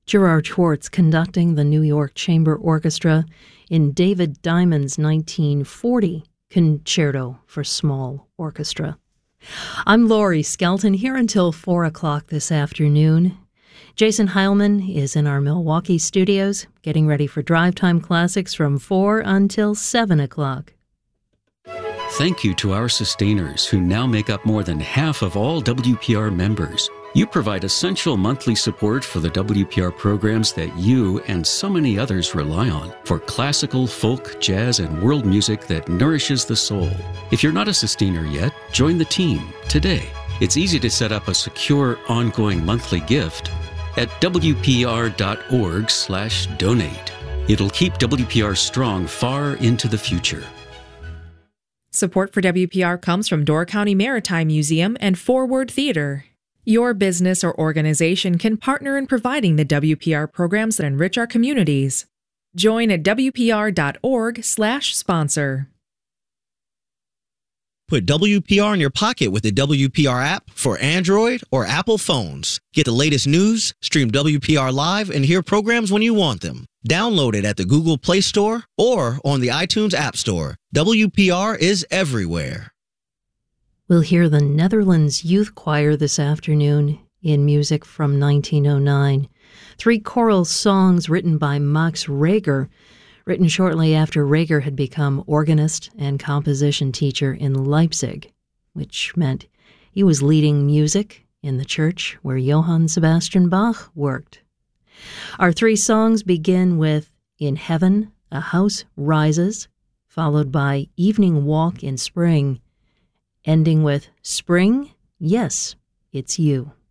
Gerard Schwartz conducting the New York Chamber Orchestra in David Diamond's 1940 Concerto for Small Orchestra. I'm Laurie Skelton, here until 4 o'clock this afternoon. Jason Heilman is in our Milwaukee studios, getting ready for Drive Time Classics from 4 until 7 o'clock. Thank you to our sustainers who now make up more than half of all WPR members. You provide essential monthly support for the WPR programs that you and so many others rely on for classical, folk, jazz, and world music that nourishes the soul. If you're not a sustainer yet, join the team today. It's easy to set up a secure, ongoing monthly gift at wpr.org/donate. It'll keep WPR strong far into the future. Support for WPR comes from Door County Maritime Museum and Forward Theater. Your business or organization can partner in providing the WPR programs that enrich our communities. Join at wpr.org/sponsor. Put WPR in your pocket with the WPR app for Android or Apple phones. Get the latest news, stream WPR live, and hear programs when you want them. Download it at the Google Play Store or on the iTunes App Store. WPR is everywhere. We'll hear the Netherlands Youth Choir this afternoon in music from 1909. 3 choral songs written by Max Reger, written shortly after Reger had become organist and composition teacher in Leipzig, which meant he was leading music in the church where Johann Sebastian Bach worked. Our 3 songs begin with In Heaven, a House Rises, followed by Evening Walk in Spring, ending with Spring, Yes, It's You.